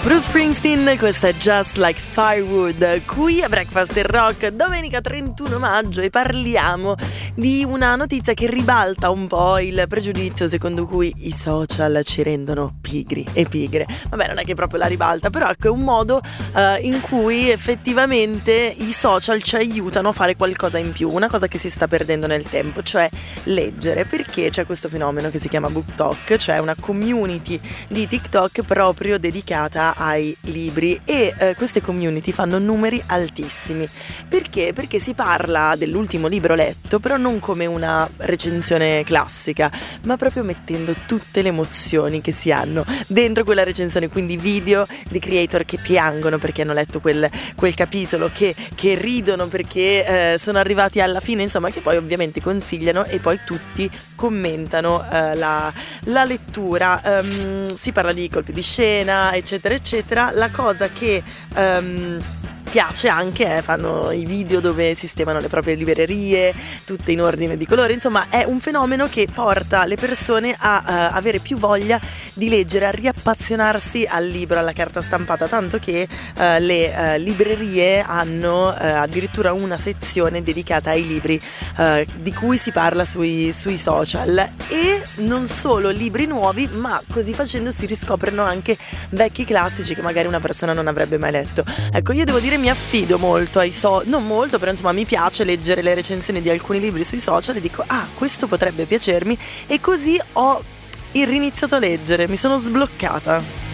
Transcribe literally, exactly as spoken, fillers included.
Bruce Springsteen, questa è Just Like Firewood, qui a Breakfast in Rock, domenica trentuno maggio, e parliamo di una notizia che ribalta un po' il pregiudizio secondo cui i social ci rendono pigri e pigre. Vabbè, non è che proprio la ribalta, però ecco, è un modo uh, in cui effettivamente i social ci aiutano a fare qualcosa in più, una cosa che si sta perdendo nel tempo, cioè leggere, perché c'è questo fenomeno che si chiama BookTok, cioè una community di TikTok proprio dedicata ai libri, e eh, queste community fanno numeri altissimi. Perché? Perché si parla dell'ultimo libro letto, però non come una recensione classica, ma proprio mettendo tutte le emozioni che si hanno dentro quella recensione, quindi video di creator che piangono perché hanno letto quel, quel capitolo, che, che ridono perché eh, sono arrivati alla fine, insomma, che poi ovviamente consigliano, e poi tutti commentano eh, la, la lettura. Um, si parla di colpi di scena, eccetera eccetera. La cosa che um, piace anche è fanno i video dove sistemano le proprie librerie, tutte in ordine di colore. Insomma, è un fenomeno che porta le persone a uh, avere più voglia di leggere, a riappassionarsi al libro, alla carta stampata, tanto che uh, le uh, librerie hanno uh, addirittura una sezione dedicata ai libri uh, di cui si parla sui, sui social. E non solo libri nuovi, ma così facendo si riscoprono anche vecchi classici che magari una persona non avrebbe mai letto. Ecco, io devo dire mi affido molto ai social, non molto, però insomma mi piace leggere le recensioni di alcuni libri sui social e dico ah, questo potrebbe piacermi, e così ho riniziato a leggere, mi sono sbloccata.